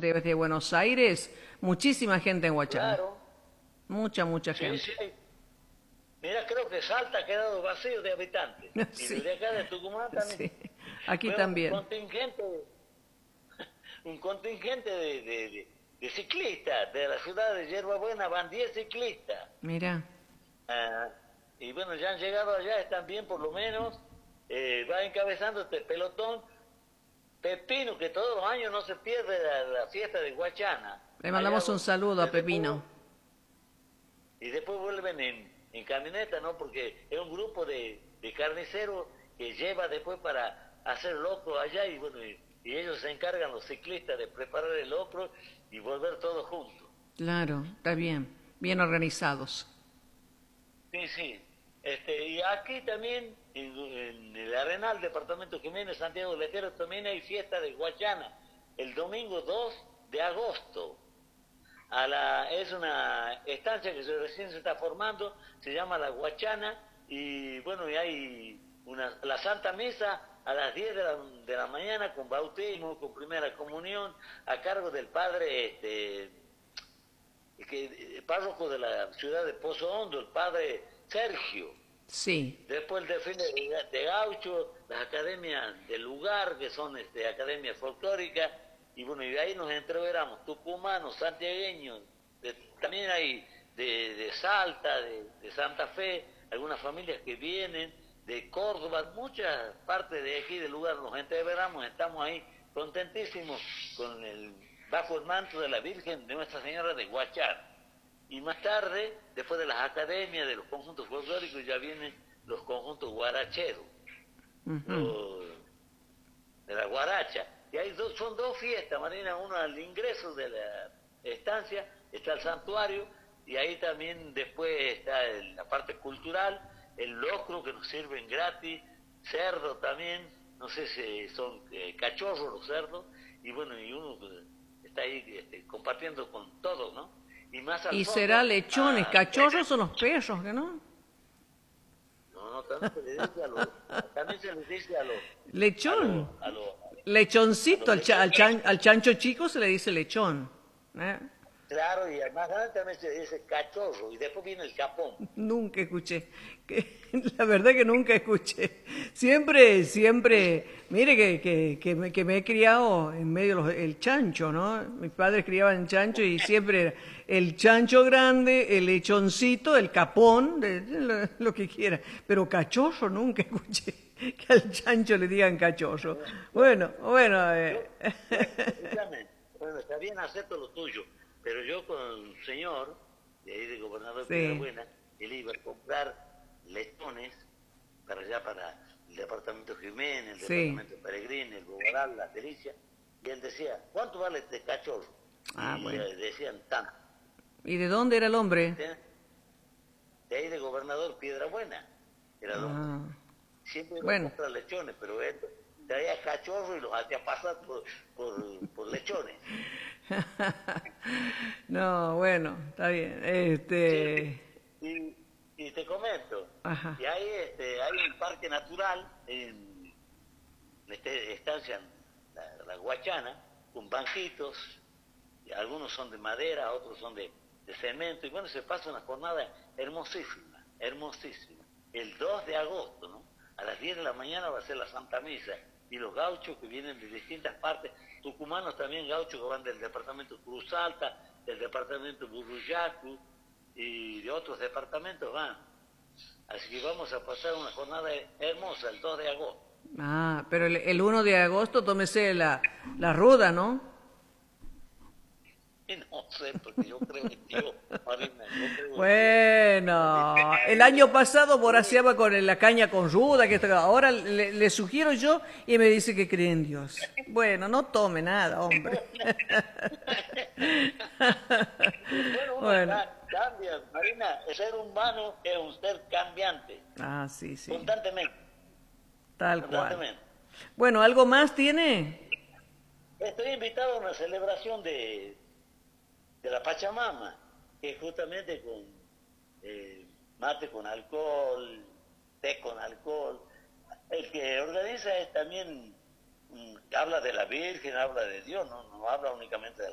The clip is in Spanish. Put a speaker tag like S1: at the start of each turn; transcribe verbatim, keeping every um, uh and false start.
S1: desde Buenos Aires, muchísima gente en Huachana.
S2: Claro.
S1: Mucha, mucha
S2: Sí,
S1: gente.
S2: sí. Mira, creo que Salta ha quedado vacío de habitantes. Y
S1: Sí,
S2: desde acá de Tucumán también.
S1: sí. Aquí
S2: Fue un
S1: también.
S2: contingente, un contingente de, de, de- de ciclistas de la ciudad de Yerbabuena, van diez ciclistas.
S1: Mira,
S2: Ah, y bueno, ya han llegado allá, están bien por lo menos. Eh, va encabezando este pelotón Pepino, que todos los años no se pierde la, la fiesta de Huachana.
S1: le mandamos
S2: Allá,
S1: un saludo a
S2: desde
S1: Pepino.
S2: Pueblo, y después vuelven en, en camioneta, ¿no? Porque es un grupo de, de carniceros que lleva después para hacer locro allá y bueno, y, y ellos se encargan, los ciclistas, de preparar el locro y volver todos juntos.
S1: Claro, está bien, bien organizados.
S2: Sí, sí. Este, y aquí también, en, en el Arenal, departamento Jiménez, Santiago del Estero, también hay fiesta de Huachana, el domingo dos de agosto. A la, es una estancia que se, recién se está formando, se llama La Huachana, y bueno, y hay una, la Santa Misa a las diez de la, de la mañana con bautismo, con primera comunión, a cargo del padre, este, que, párroco de la ciudad de Pozo Hondo, el padre Sergio.
S1: Sí,
S2: Después el desfile de, de gaucho, las academias del lugar, que son este, academias folclóricas, y bueno, y de ahí nos entreveramos, tucumanos, santiagueños, de- también hay de, de Salta, de, de Santa Fe, algunas familias que vienen, de Córdoba, muchas partes de aquí del lugar nos entreveramos, estamos ahí contentísimos con el, bajo el manto de la Virgen de Nuestra Señora de Huachar. Y más tarde, después de las academias, de los conjuntos folclóricos, ya vienen los conjuntos guaracheros,
S1: ujú.
S2: los de la guaracha. Y hay dos, son dos fiestas, Marina, uno al ingreso de la estancia, está el santuario, y ahí también después está el- la parte cultural, el locro que nos sirven gratis, cerdo también, no sé si son eh, cachorros los cerdos, y bueno, y uno eh, está ahí este, compartiendo con todos, ¿no? Y más al
S1: Y será
S2: fondo,
S1: lechones,
S2: ah,
S1: cachorros son los perros, ¿que no?
S2: no, no, también se le dice a los, también se les dice a los, a los,
S1: Lechón,
S2: a los, a
S1: lechoncito,
S2: los
S1: al, cha- al,
S2: lechones.
S1: chan- al chancho chico se le dice lechón. ¿Eh?
S2: Claro, y además grande también se dice cachorro, y después viene el capón.
S1: Nunca escuché. Que- la verdad que nunca escuché. Siempre, siempre, mire que, que, que, me, que me he criado en medio de los- el chancho, ¿no? Mis padres criaban chancho y siempre era el chancho grande, el lechoncito, el capón, de- de lo, lo que quiera. Pero cachorro nunca escuché que al chancho le digan cachorro. Bueno, bueno,
S2: Yo,
S1: eh,
S2: bueno, escúchame, bueno, está bien, acepto lo tuyo, pero yo con un señor, de ahí de Gobernador
S1: sí,
S2: Piedrabuena, él iba a comprar lechones para allá, para el departamento Jiménez, el
S1: sí.
S2: departamento Peregrín, el Bogaral, Las Delicias, y él decía, ¿cuánto vale este cachorro?
S1: Ah,
S2: Y
S1: bueno.
S2: le decían, tanto.
S1: ¿Y de dónde era el hombre?
S2: ¿Sí? De ahí de Gobernador Piedrabuena, era el hombre.
S1: Ah,
S2: Siempre iba a
S1: bueno.
S2: comprar lechones, pero él traía cachorro y los hacía pasar por, por, por lechones.
S1: No, bueno, está bien.
S2: Sí,
S1: Este,
S2: y, y te comento,
S1: ajá,
S2: y hay, este, hay un parque natural en esta estancia, la, la Guachana, con banquitos, y algunos son de madera, otros son de, de cemento, y bueno, se pasa una jornada hermosísima, hermosísima. El dos de agosto, ¿no? A las diez de la mañana va a ser la Santa Misa, y los gauchos que vienen de distintas partes, tucumanos también, gauchos que van del departamento Cruz Alta, del departamento Burruyacu, y de otros departamentos van. Así que vamos a pasar una jornada hermosa el dos de agosto.
S1: ah, pero el, el uno de agosto tómese la, la ruda, ¿no?
S2: Y no sé, porque yo creo en Dios, Marina, yo creo en Dios.
S1: Bueno, el año pasado voraciaba con la caña con ruda, que esto- ahora le, le sugiero yo y me dice que cree en Dios. Bueno, no tome nada, hombre.
S2: Bueno, uno
S1: Bueno,
S2: ca- cambia, Marina, el ser humano es un ser cambiante,
S1: ah, sí, sí,
S2: constantemente,
S1: tal cual.
S2: constantemente.
S1: Bueno, ¿algo más tiene?
S2: Estoy invitado a una celebración de, de la Pachamama, que es justamente con eh, mate con alcohol, té con alcohol. El que organiza es también, mm, habla de la Virgen, habla de Dios, no, no habla únicamente de la